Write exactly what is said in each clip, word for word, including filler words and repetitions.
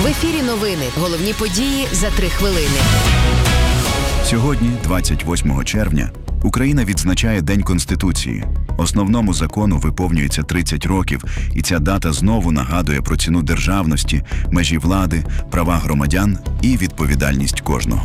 В ефірі новини. Головні події за три хвилини. Сьогодні, двадцять восьмого червня, Україна відзначає День Конституції. Основному закону виповнюється тридцять років, і ця дата знову нагадує про ціну державності, межі влади, права громадян і відповідальність кожного.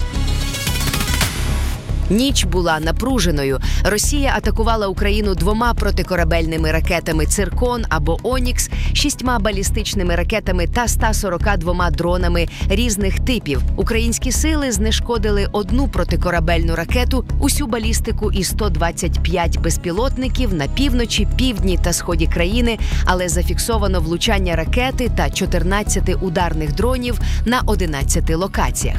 Ніч була напруженою. Росія атакувала Україну двома протикорабельними ракетами «Циркон» або «Онікс», шістьма балістичними ракетами та ста сорока двома дронами різних типів. Українські сили знешкодили одну протикорабельну ракету, усю балістику і сто двадцять п'ять безпілотників на півночі, півдні та сході країни, але зафіксовано влучання ракети та чотирнадцяти ударних дронів на одинадцяти локаціях.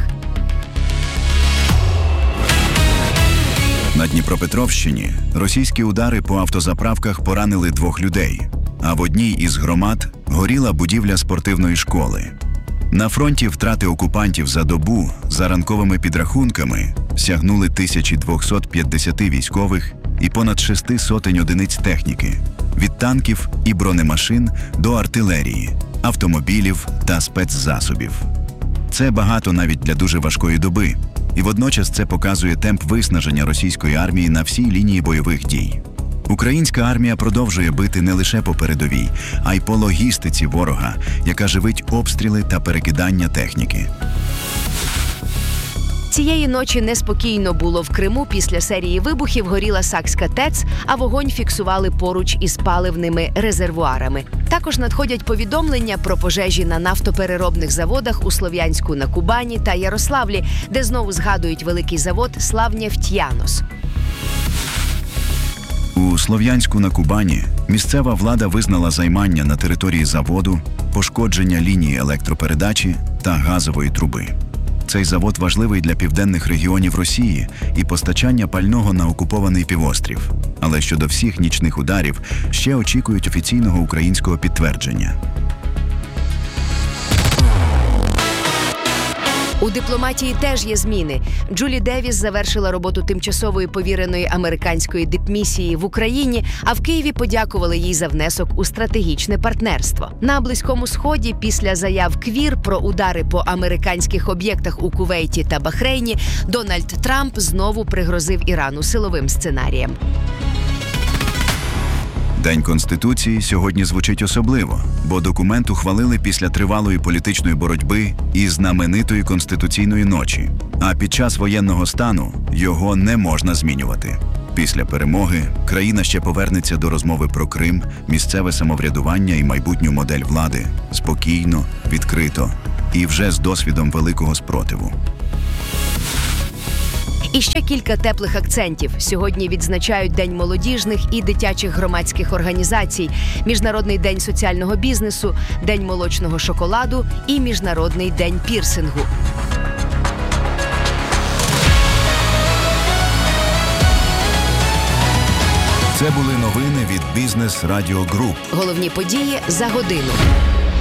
На Дніпропетровщині російські удари по автозаправках поранили двох людей, а в одній із громад горіла будівля спортивної школи. На фронті втрати окупантів за добу, за ранковими підрахунками, сягнули тисяча двісті п'ятдесят військових і понад шести сотень одиниць техніки – від танків і бронемашин до артилерії, автомобілів та спецзасобів. Це багато навіть для дуже важкої доби. І водночас це показує темп виснаження російської армії на всій лінії бойових дій. Українська армія продовжує бити не лише по передовій, а й по логістиці ворога, яка живить обстріли та перекидання техніки. Цієї ночі неспокійно було в Криму. Після серії вибухів горіла Сакська ТЕЦ, а вогонь фіксували поруч із паливними резервуарами. Також надходять повідомлення про пожежі на нафтопереробних заводах у Слов'янську на Кубані та Ярославлі, де знову згадують великий завод «Славнефтьянос». У Слов'янську на Кубані місцева влада визнала займання на території заводу, пошкодження лінії електропередачі та газової труби. Цей завод важливий для південних регіонів Росії і постачання пального на окупований півострів. Але щодо всіх нічних ударів ще очікують офіційного українського підтвердження. У дипломатії теж є зміни. Джулі Девіс завершила роботу тимчасової повіреної американської дипмісії в Україні, а в Києві подякували їй за внесок у стратегічне партнерство. На Близькому Сході після заяв Квір про удари по американських об'єктах у Кувейті та Бахрейні Дональд Трамп знову пригрозив Ірану силовим сценарієм. День Конституції сьогодні звучить особливо, бо документ ухвалили після тривалої політичної боротьби і знаменитої Конституційної ночі. А під час воєнного стану його не можна змінювати. Після перемоги країна ще повернеться до розмови про Крим, місцеве самоврядування і майбутню модель влади спокійно, відкрито і вже з досвідом великого спротиву. І ще кілька теплих акцентів. Сьогодні відзначають День молодіжних і дитячих громадських організацій, Міжнародний день соціального бізнесу, День молочного шоколаду і Міжнародний день пірсингу. Це були новини від Бізнес Радіо Груп. Головні події за годину.